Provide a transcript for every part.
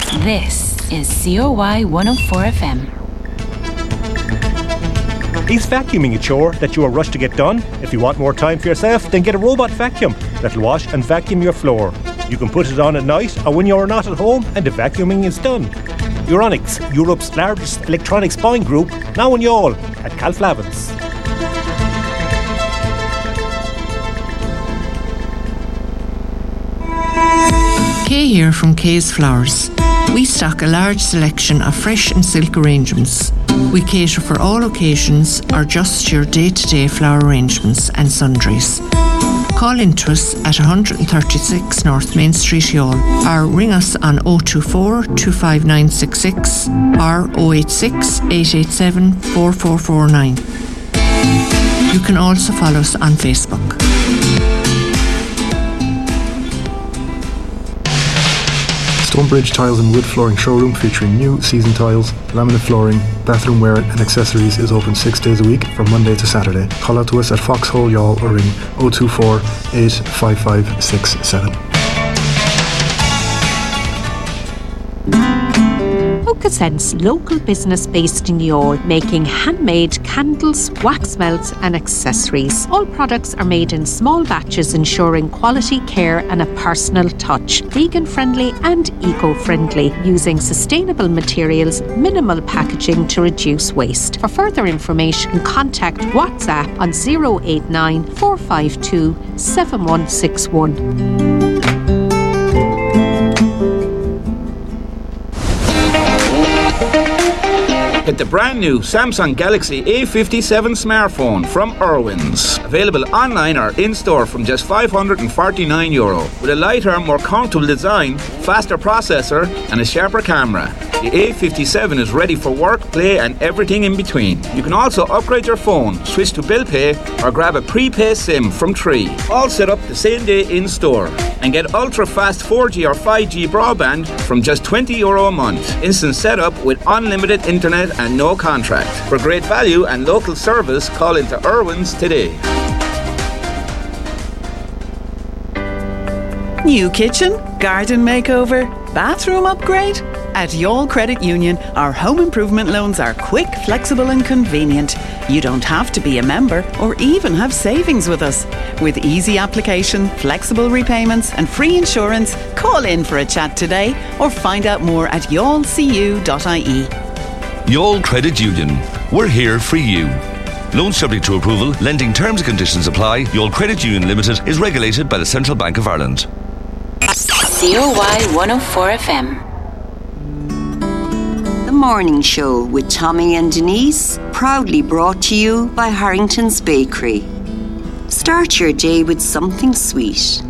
This is COY 104 FM. Is vacuuming a chore that you are rushed to get done? If you want more time for yourself, then get a robot vacuum that'll wash and vacuum your floor. You can put it on at night or when you're not at home and the vacuuming is done. Euronics, Europe's largest electronics buying group, now in Youghal at Calflavins. Kay here from Kay's Flowers. We stock a large selection of fresh and silk arrangements. We cater for all occasions or just your day-to-day flower arrangements and sundries. Call into us at 136 North Main Street, Youghal, or ring us on 024 25966 or 086 887 4449. You can also follow us on Facebook. Stonebridge Tiles and Wood Flooring Showroom featuring new season tiles, laminate flooring, bathroom wear and accessories is open 6 days a week from Monday to Saturday. Call out to us at Foxhole Youghal or ring 024 855 67. Sense local business based in Youghal, making handmade candles, wax melts and accessories. All products are made in small batches, ensuring quality care and a personal touch. Vegan friendly and eco-friendly, using sustainable materials, minimal packaging to reduce waste. For further information, contact WhatsApp on 089 452 7161. Get the brand new Samsung Galaxy A57 smartphone from Irwin's. Available online or in-store from just €549. With a lighter, more comfortable design, faster processor and a sharper camera. The A57 is ready for work, play and everything in between. You can also upgrade your phone, switch to bill pay or grab a prepay SIM from Tree. All set up the same day in-store. And get ultra-fast 4G or 5G broadband from just €20 a month. Instant setup with unlimited internet and no contract. For great value and local service, call into Irwin's today. New kitchen, garden makeover, bathroom upgrade? At Youghal Credit Union, our home improvement loans are quick, flexible and convenient. You don't have to be a member or even have savings with us. With easy application, flexible repayments and free insurance, call in for a chat today or find out more at youghal.cu.ie. Youghal Credit Union. We're here for you. Loans subject to approval, lending terms and conditions apply. Youghal Credit Union Limited is regulated by the Central Bank of Ireland. COY 104 FM. The Morning Show with Tommy and Denise, proudly brought to you by Harrington's Bakery. Start your day with something sweet.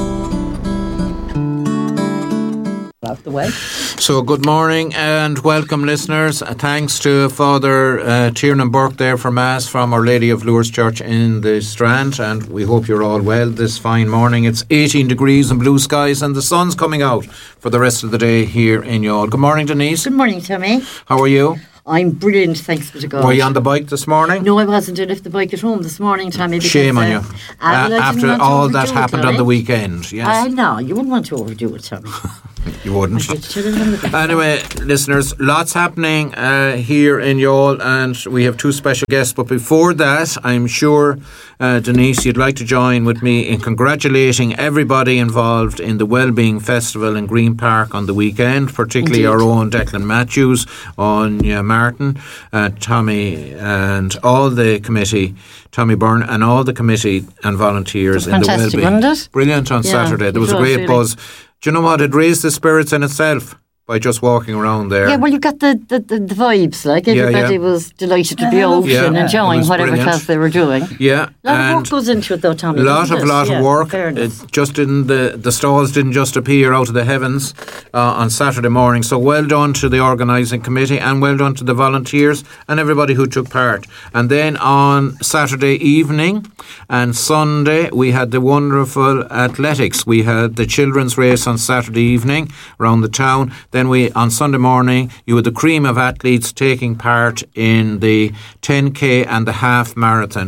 Out the way. So good morning and welcome listeners. Thanks to Father Tiernan Burke there for Mass from Our Lady of Lourdes Church in the Strand, and we hope you're all well this fine morning. It's 18 degrees and blue skies and the sun's coming out for the rest of the day here in Youghal. Good morning, Denise. Good morning, Tommy. How are you? I'm brilliant, thanks be to God. Were you on the bike this morning? No, I wasn't. I left the bike at home this morning, Tommy. Because, shame on you. After all that happened on the weekend, yes. No, you wouldn't want to overdo it, Tommy. You wouldn't. Anyway, listeners, lots happening here in Youghal, and we have two special guests. But before that, I'm sure, Denise, you'd like to join with me in congratulating everybody involved in the Wellbeing Festival in Green Park on the weekend, particularly our own Declan Matthews, Anya Martin, Tommy, and all the committee, Tommy Byrne, and all the committee and volunteers in the Wellbeing. Brilliant on Saturday. There was a great buzz. Do you know what? It raised the spirits in itself by just walking around there. Yeah, well, you got the vibes. Like, everybody was delighted to be out and enjoying whatever else they were doing. Yeah. A lot of work goes into it, though, Tommy. A lot of work. It just didn't, the stalls didn't just appear out of the heavens on Saturday morning. So well done to the organising committee and well done to the volunteers and everybody who took part. And then on Saturday evening and Sunday, we had the wonderful athletics. We had the children's race on Saturday evening around the town. Then on Sunday morning, you had the cream of athletes taking part in the 10K and the half marathon.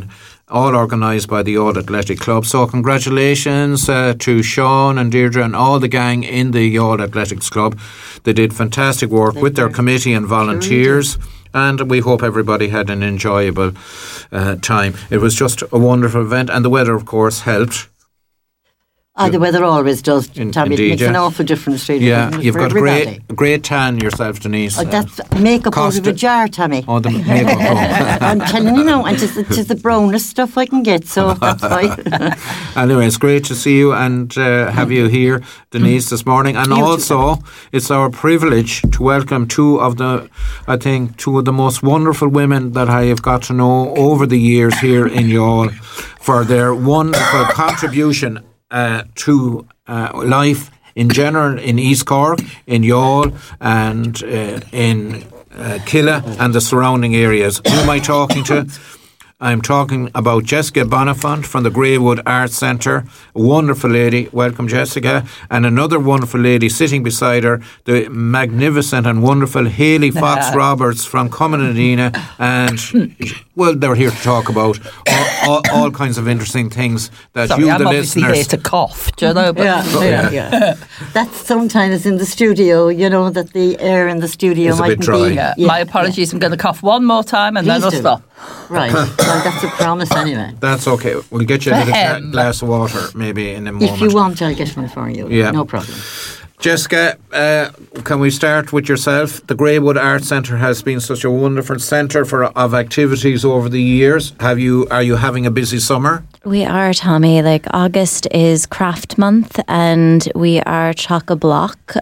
all organised by the Youghal Athletic Club. So congratulations to Sean and Deirdre and all the gang in the Youghal Athletics Club. They did fantastic work with their committee and volunteers. And we hope everybody had an enjoyable time. It was just a wonderful event, and the weather, of course, helped. The weather always does, Tommy. Indeed, it makes an awful difference, stadium. Yeah, you've got a great tan yourself, Denise. That's makeup out of a jar, Tommy. Oh, the makeup. I'm telling you now, and it's the brownest stuff I can get, so that's fine. Anyway, it's great to see you and have you here, Denise, this morning. And also, it's our privilege to welcome two of the most wonderful women that I have got to know over the years here in Youghal for their wonderful contribution to life in general in East Cork, in Youghal and in Killa and the surrounding areas. Who am I talking to? I'm talking about Jessica Bonifant from the Greywood Arts Centre. A wonderful lady. Welcome, Jessica. And another wonderful lady sitting beside her, the magnificent and wonderful Hayley Fox Roberts from Cominadina. And, well, they're here to talk about all kinds of interesting things that the listeners... obviously here to cough, do you know? But yeah. That's sometimes in the studio, that the air in the studio might be dry. My apologies, I'm going to cough one more time and then I'll stop. Right, well, that's a promise anyway. That's okay. We'll get you a little glass of water maybe in a moment. If you want, I'll get one for you. Yeah. No problem. Jessica, can we start with yourself? The Greywood Arts Centre has been such a wonderful centre of activities over the years. Are you having a busy summer? We are, Tommy. August is craft month and we are chock-a-block.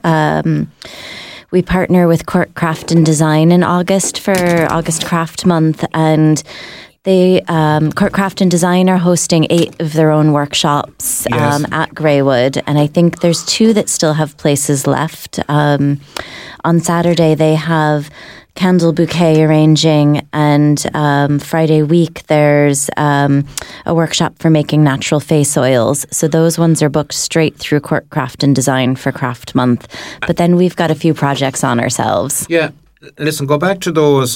We partner with Cork Craft and Design in August for August Craft Month, and they Cork Craft and Design are hosting 8 of their own workshops at Greywood, and I think there's 2 that still have places left. On Saturday they have candle bouquet arranging, and Friday week there's a workshop for making natural face oils. So those ones are booked straight through Cork Craft and Design for Craft Month. But then we've got a few projects on ourselves. Yeah, listen, go back to those.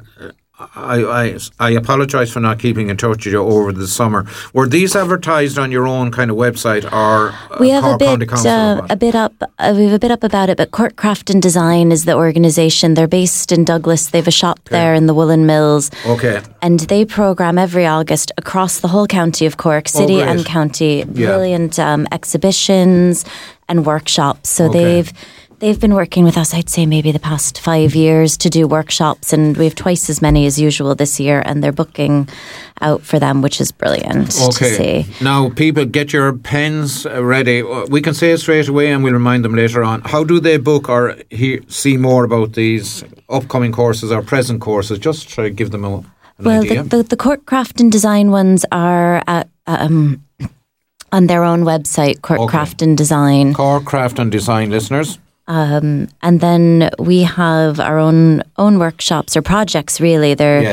I apologise for not keeping in touch with you over the summer. Were these advertised on your own kind of website, or we have a bit up about it? But Cork Craft and Design is the organisation. They're based in Douglas. They have a shop there in the Woolen Mills. Okay, and they programme every August across the whole county of Cork, city and county. Brilliant exhibitions and workshops. So They've been working with us, I'd say, maybe the past 5 years to do workshops, and we have twice as many as usual this year, and they're booking out for them, which is brilliant to see. Now, people, get your pens ready. We can say it straight away and we'll remind them later on. How do they book or see more about these upcoming courses or present courses? Just try to give them an idea. The Cork Craft and Design ones are at... on their own website, Cork Craft and Design. Cork Craft and Design, listeners. And then we have our own workshops or projects, really. They're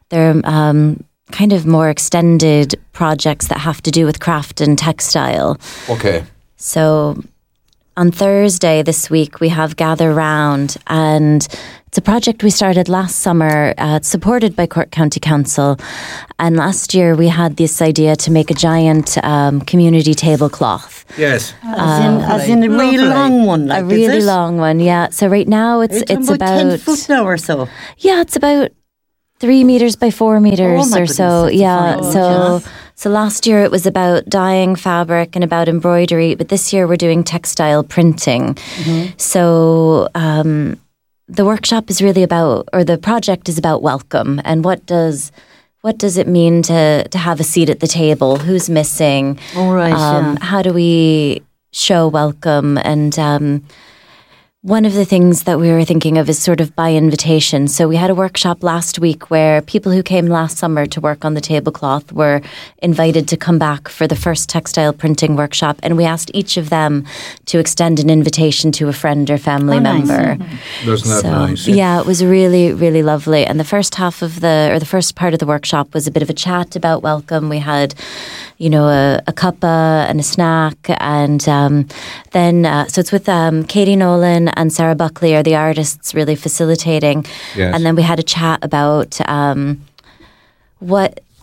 kind of more extended projects that have to do with craft and textile. Okay. So on Thursday this week, we have Gather Round, and it's a project we started last summer, supported by Cork County Council. And last year we had this idea to make a giant community tablecloth. Yes. As in a really long one. A really long one, yeah. So right now it's about 10 foot now or so. Yeah, it's about 3 meters by 4 meters or so. Yeah. So last year it was about dyeing fabric and about embroidery, but this year we're doing textile printing. Mm-hmm. So the workshop is really about, or the project is about welcome, and what does it mean to have a seat at the table? Who's missing? All right. How do we show welcome? And one of the things that we were thinking of is sort of by invitation. So we had a workshop last week where people who came last summer to work on the tablecloth were invited to come back for the first textile printing workshop, and we asked each of them to extend an invitation to a friend or family member. Nice. Isn't that nice? Yeah, it was really, really lovely. And the first part of the workshop was a bit of a chat about welcome. We had, a cuppa and a snack, and then so it's with Katie Nolan and Sarah Buckley are the artists really facilitating. Yes. And then we had a chat about what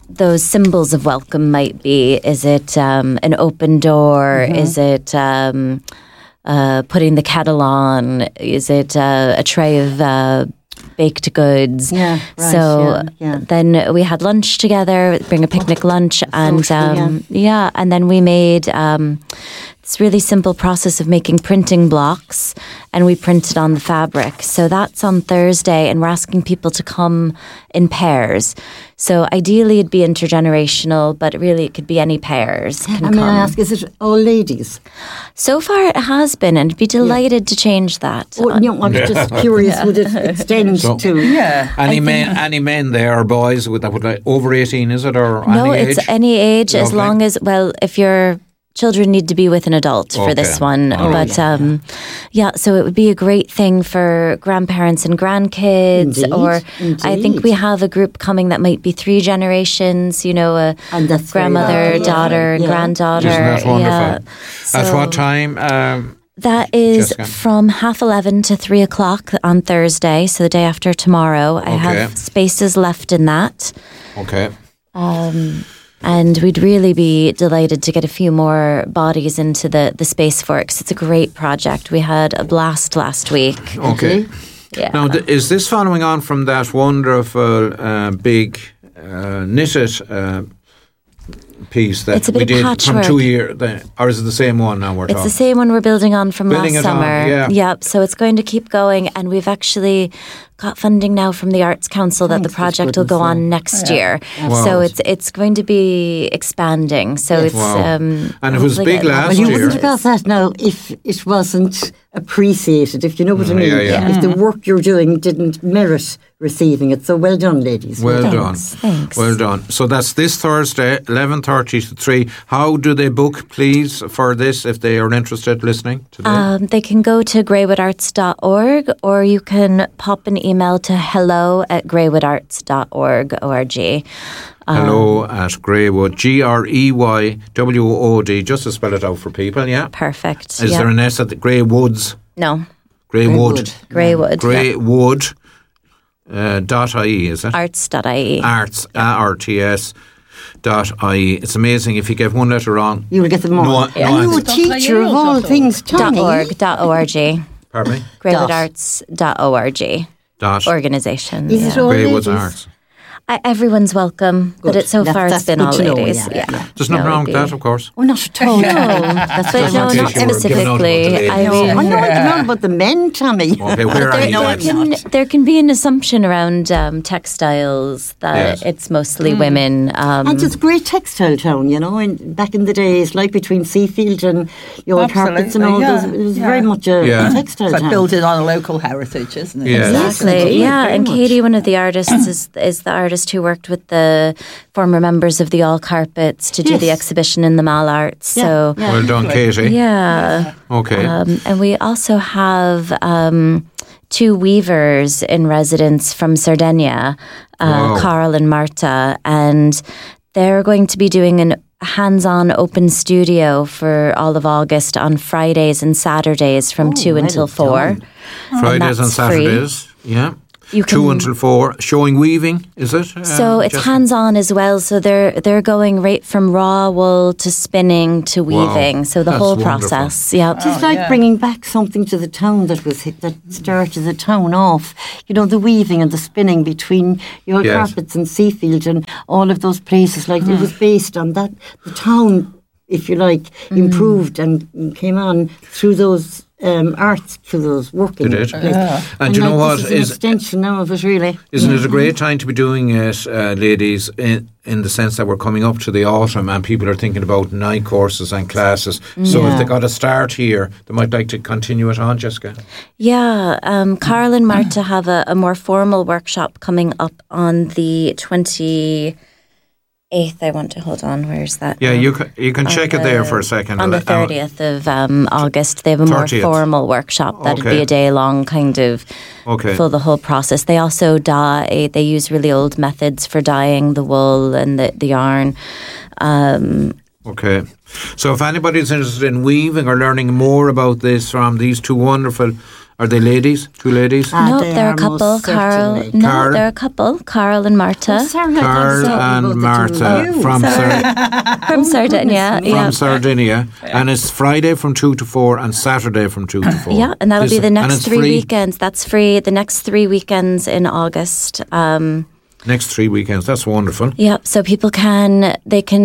those symbols of welcome might be. Is it an open door? Is it putting the kettle on? Is it a tray of baked goods? Yeah, right. So then we had lunch together, bring a picnic lunch, and and then we made this really simple process of making printing blocks, and we printed on the fabric. So that's on Thursday, and we're asking people to come in pairs. So ideally it'd be intergenerational, but really it could be any pairs can come. May I ask, is it all ladies? So far it has been, and I'd be delighted to change that. Oh, no, I'm just curious, would it extend to? Yeah. Any men there, or boys, would like over 18, is it, or no, any age? it's any age, as long as, well, if your children need to be with an adult for this one. But so it would be a great thing for grandparents and grandkids. Indeed. I think we have a group coming that might be 3 generations, a grandmother, daughter, and granddaughter. Isn't that wonderful? So At what time? That is Jessica? from 11:30 to 3:00 on Thursday, so the day after tomorrow. I have spaces left in that. Okay. And we'd really be delighted to get a few more bodies into the space for it, because it's a great project. We had a blast last week. Okay. Yeah. Now, is this following on from that wonderful big knitted piece that It's a bit we of did patchwork. from 2 years, or is it the same one now we're It's talking? the same one we're building on from Building last it on, summer. yeah. Yep. So it's going to keep going, and we've actually got funding now from the Arts Council that the project will go on next year. Wow. So it's going to be expanding. So it's and it was big last Well, you year. wouldn't have got that now if it wasn't appreciated, if you know what I mean. If the work you're doing didn't merit receiving it. So well done, ladies. Well done. Thanks. Well done. So that's this Thursday, 11:30 to 3. How do they book, please, for this, if they are interested listening today? They can go to greywoodarts.org, or you can pop an email to hello@greywoodarts.org. Hello at Greywood, GREYWOOD, just to spell it out for people, yeah? Perfect. Is there an S at the Greywood's? No. Greywood. Greywood. Greywood. .ie, is it? Arts.ie. Arts, ARTS.ie. It's amazing if you get one letter wrong. You will get them all. No, Are you a teacher of all things, Tommy? .org. Pardon me? Greywoodarts.org. Organisation. Is it all Greywood's ladies? Arts. Everyone's welcome, but so far it's been all ladies. There's nothing wrong with that, of course. Oh, not at all. That's Just no, in not case you were giving out about the specifically. ladies. I mean, I know about the men, Tommy. Okay, where are you then? there can be an assumption around textiles that it's mostly women. And it's a great textile town, and back in the days, like between Seafield and your carpets and all those, it was very much a textile It's like town. building on a local heritage, isn't it? Yeah. Exactly, and Katie, one of the artists, is the artist who worked with the former members of the All Carpets to do the exhibition in the Mall Arts. So Well done, Katie. yeah. Okay. And we also have 2 weavers in residence from Sardinia, Wow. Carl and Marta, and they're going to be doing a hands-on open studio for all of August on Fridays and Saturdays from 2 until 4. Fridays and that's free. Saturdays, yeah. You 2 can- until 4. Showing weaving, is it? So it's Jessica? hands-on as well. So they're going right from raw wool to spinning to weaving. So the That's whole wonderful. process. Yeah. It's like bringing back something to the town that started the town off. The weaving and the spinning between your carpets and Seafield and all of those places. Like it was based on that. The town, if you like, improved and came on through those arts, through those working. Did it? places. And you know what? This is an extension now of it, really. Isn't it a great time to be doing it, ladies, in the sense that we're coming up to the autumn and people are thinking about night courses and classes. So if they got a start here, they might like to continue it on, Jessica. Yeah. Carl and Marta have a more formal workshop coming up on the 28th. I want to hold on. Where's that? Yeah, now? you can check it there for a second. On the 30th of August, they have a more 30th. formal workshop. That'd Okay. be a day long, kind of for the whole process. They also dye. They use really old methods for dyeing the wool and the yarn. Okay. So if anybody's interested in weaving or learning more about this from these two wonderful, are they ladies? Two ladies? No, they're a couple. Carl. No, they're a couple. Carl and Marta. Carl and Marta from Sardinia. From Sardinia. And it's Friday from 2 to 4 and Saturday from 2 to 4. Yeah, and that'll be the next 3 weekends. That's free. The next 3 weekends in August. Next 3 weekends. That's wonderful. Yeah, so people can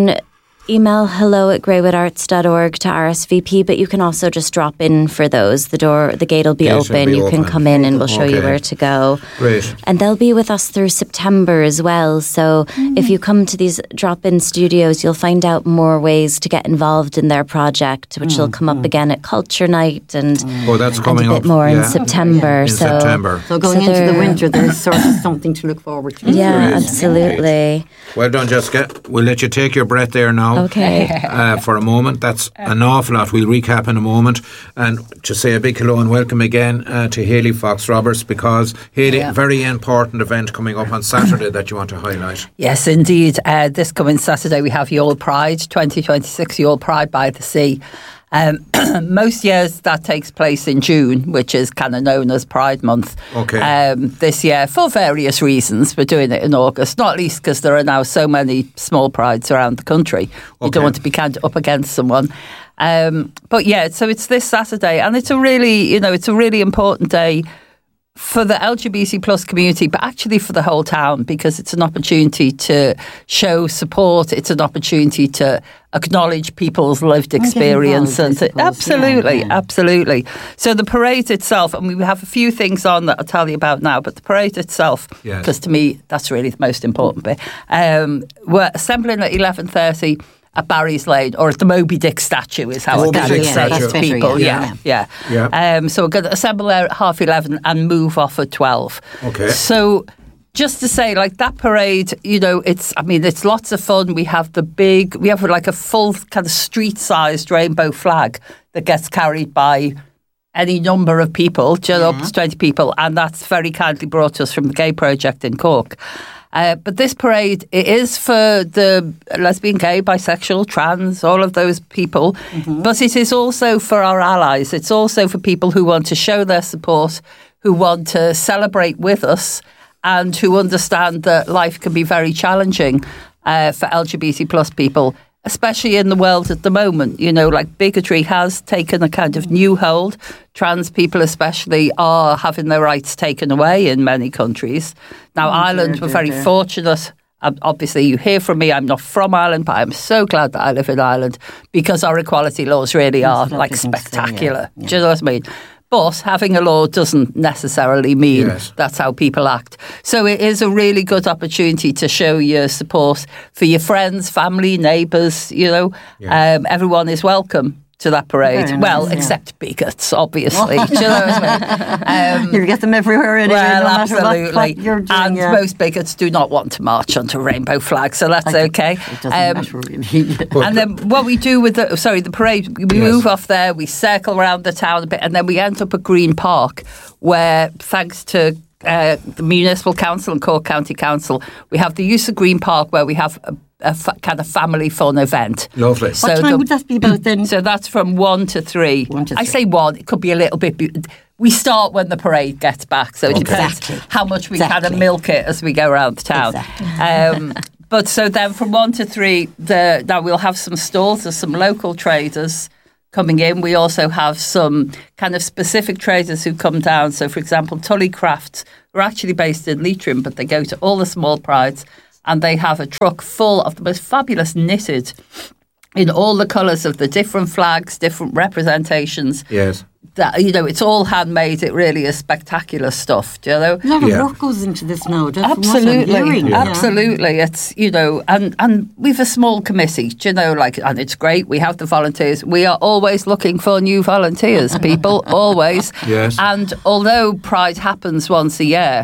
email hello@greywoodarts.org to RSVP, but you can also just drop in for those. The gate will be open. You can come in and we'll show you where to go. Great. And they'll be with us through September as well. So if you come to these drop-in studios, you'll find out more ways to get involved in their project, which will come up again at Culture Night and, that's coming and a bit more in September. So going into the winter, there's sort of something to look forward to. Yeah, absolutely. Well done, Jessica. We'll let you take your breath there now. Okay. For a moment. That's an awful lot. We'll recap in a moment. And to say a big hello and welcome again to Hayley Fox Roberts, because Hayley, very important event coming up on Saturday that you want to highlight. Yes, indeed. This coming Saturday we have Youghal Pride 2026, Youghal Pride by the Sea. Most years that takes place in June, which is kind of known as Pride Month. Okay. This year, for various reasons, we're doing it in August, not least because there are now so many small prides around the country. You don't want to be kind of up against someone. But yeah, so it's this Saturday, and it's a really important day for the LGBT plus community, but actually for the whole town, because it's an opportunity to show support. It's an opportunity to acknowledge people's lived experience. Absolutely. So the parade itself, and we have a few things on that I'll tell you about now, but the parade itself, because to me, that's really the most important bit. We're assembling at 11:30 at Barry's Lane, or at the Moby Dick statue is how I can say it to people. So we're going to assemble there at 11:30 and move off at 12. Okay. So just to say, like, that parade, it's lots of fun. We have like a full kind of street-sized rainbow flag that gets carried by any number of people, up to 20 people, and that's very kindly brought to us from the Gay Project in Cork. But this parade, it is for the lesbian, gay, bisexual, trans, all of those people. But it is also for our allies. It's also for people who want to show their support, who want to celebrate with us, and who understand that life can be very challenging for LGBT plus people, especially in the world at the moment. Like bigotry has taken a kind of new hold. Trans people especially are having their rights taken away in many countries. Now, Ireland, we're very fortunate. Obviously, you hear from me, I'm not from Ireland, but I'm so glad that I live in Ireland, because our equality laws really are like spectacular. Do you know what I mean? But having a law doesn't necessarily mean that's how people act. So it is a really good opportunity to show your support for your friends, family, neighbours, everyone is welcome to that parade. Except bigots, obviously. Do you know what I mean? You get them everywhere anyway, well, no matter absolutely. what you're doing. And most bigots do not want to march under rainbow flags, so that's okay. It doesn't matter really. And then what we do with the parade, we move off there, we circle around the town a bit, and then we end up at Green Park, where, thanks to the Municipal Council and Cork County Council, we have the use of Green Park, where we have a kind of family fun event. Lovely. So what time would that be about then? So that's from 1 to 3. I say 1, it could be a little bit. We start when the parade gets back, so it depends how much we kind of milk it as we go around the town. But so then from 1 to 3, now we'll have some stalls. There's some local traders coming in. We also have some kind of specific traders who come down. So, for example, Tully Crafts, who are actually based in Leitrim, but they go to all the small prides, and they have a truck full of the most fabulous knitted in all the colours of the different flags, different representations. Yes. That, it's all handmade. It really is spectacular stuff, do you know? A lot of work goes into this now. Absolutely. Absolutely. It's, and we've a small committee, do you know, and it's great. We have the volunteers. We are always looking for new volunteers, people, always. Yes. And although Pride happens once a year,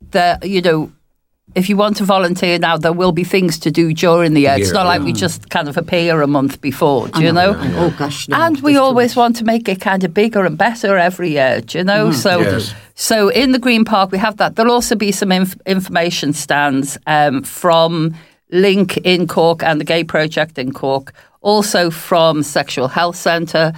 if you want to volunteer now, there will be things to do during the year. It's not like we just kind of appear a month before, do you know? Oh, gosh, no. And we always want to make it kind of bigger and better every year, do you know? So in the Green Park, we have that. There'll also be some information stands from Link in Cork and the Gay Project in Cork. also from Sexual Health Centre,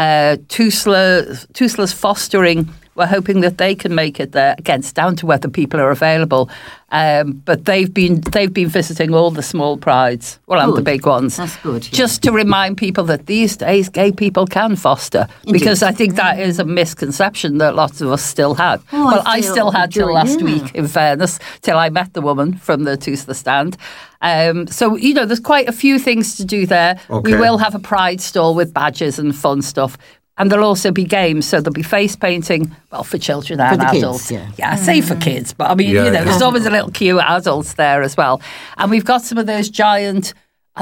Tusla's Fostering. We're hoping that they can make it there. Again, it's down to whether people are available. But they've been visiting all the small prides, and the big ones. That's good. Yeah. Just to remind people that these days gay people can foster. Indeed. Because I think that is a misconception that lots of us still have. I still had till last week, in fairness, till I met the woman from the Tusla stand. So, there's quite a few things to do there. Okay. We will have a pride stall with badges and fun stuff. And there'll also be games, so there'll be face painting, for children and adults. Kids, I say for kids, but I mean, there's always a little queue of adults there as well. And we've got some of those giant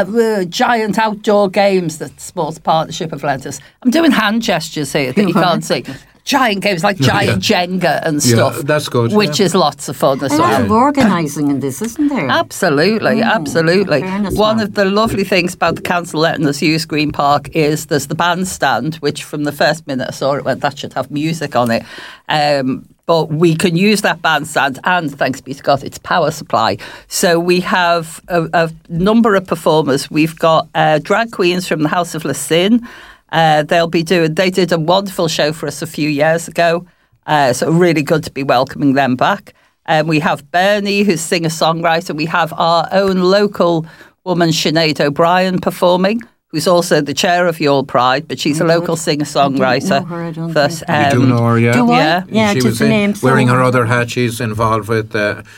outdoor games that Sports Partnership have lent us. I'm doing hand gestures here that you can't see. Giant games like giant Jenga and stuff. Yeah, that's good. Which is lots of fun as well. A lot of organising in this, isn't there? Absolutely. One of the lovely things about the council letting us use Green Park is there's the bandstand, which from the first minute I saw it went, that should have music on it. But we can use that bandstand and, thanks be to God, it's power supply. So we have a number of performers. We've got drag queens from the House of Lassin. They did a wonderful show for us a few years ago, so really good to be welcoming them back. We have Bernie, who's singer-songwriter. We have our own local woman, Sinead O'Brien, performing, who's also the chair of Youall Pride, but she's a local singer-songwriter. You do know her, yeah? Do I? Yeah, she was wearing her other hat. She's involved with...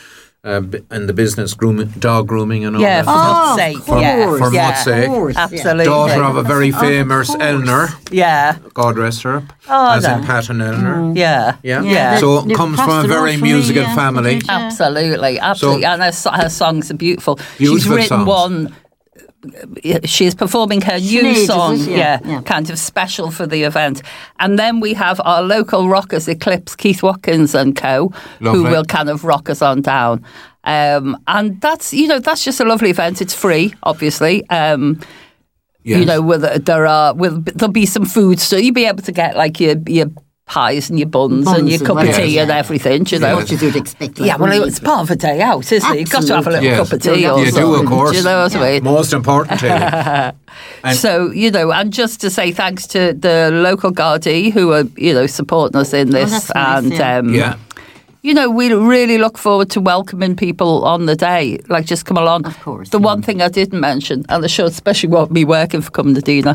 in the business, dog grooming and all that. For Mutt's sake. For Mutt's sake. Absolutely. Daughter of a very famous Eleanor. Yeah. God rest her. As in Pat and Eleanor. Yeah. So it comes from a very musical family. Absolutely. And her songs are beautiful. She's written songs. one... She's performing her new song, kind of special for the event. And then we have our local rockers, Eclipse, Keith Watkins and co, who will kind of rock us on down. And that's just a lovely event. It's free, obviously. There'll be some food, so you'll be able to get like your pies and your buns and your cup of tea and everything, what you'd expect. It's part of a day out, isn't it? You've got to have a little cup of tea or something. You do, of course. You know what I mean? Most important. And just to say thanks to the local Gardaí who are, supporting us in this. We really look forward to welcoming people on the day. Like, just come along. Of course. The one thing I didn't mention, and I should, especially want me working for Cumnadina,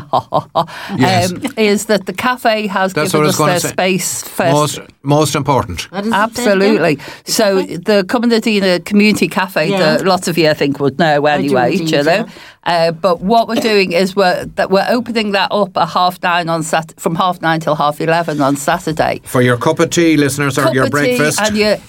is that the cafe has given us their space first. Most important. Absolutely. So the Cumnadina Community Cafe, that lots of you I think would know anyway, but what we're doing is we're opening that up at 9:30 from 9:30 till 11:30 on Saturday. For your cup of tea, listeners, or your breakfast.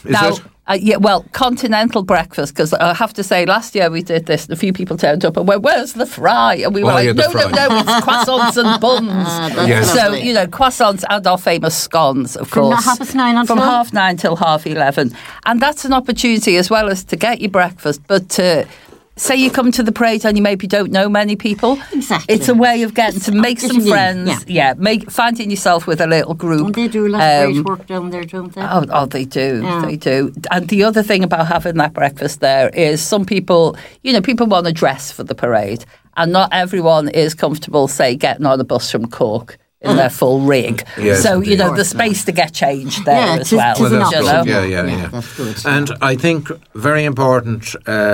Continental breakfast, because I have to say, last year we did this and a few people turned up and went, "Where's the fry?" And we were no, it's croissants and buns. So, croissants and our famous scones, of course. From 9:30 From 9:30 till 11:30. And that's an opportunity as well as to get your breakfast, but to... Say you come to the parade and you maybe don't know many people. Exactly. It's a way of getting to make some friends. Finding yourself with a little group. And they do a lot of great work down there, don't they? Oh, they do. Yeah. They do. And the other thing about having that breakfast there is some people, people want to dress for the parade. And not everyone is comfortable, say, getting on a bus from Cork in their full rig. Yes, so, the space to get changed there as well. That's good. And I think very important...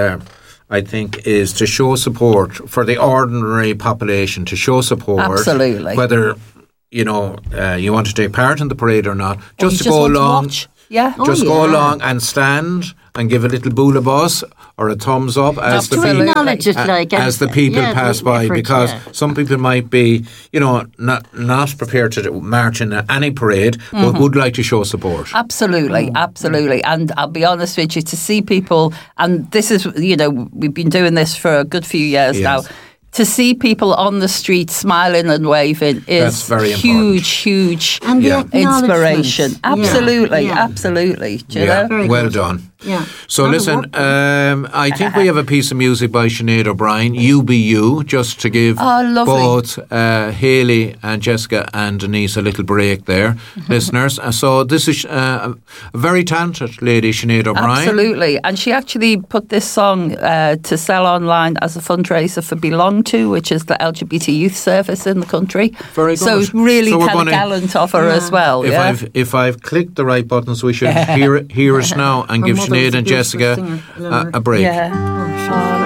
is to show support for the ordinary population, to show support. Absolutely. Whether, you want to take part in the parade or not, just to go along. Go along and stand and give a little boola boss or a thumbs up as the people pass by, because some people might be, not prepared to march in any parade, but would like to show support. Absolutely. And I'll be honest with you, to see people, and this is, we've been doing this for a good few years now. To see people on the street smiling and waving is huge and inspiration. Absolutely. Do you know? Well done. Yeah. So listen, I think we have a piece of music by Sinead O'Brien, You Be You, just to give both Hayley and Jessica and Denise a little break there, listeners. So this is a very talented lady, Sinead O'Brien. Absolutely. And she actually put this song to sell online as a fundraiser for Belong To, which is the LGBT youth service in the country. Very good. So it's really kind of gallant of her as well. If I've clicked the right buttons, we should hear it now and give Sinead and Jessica a break. Yeah.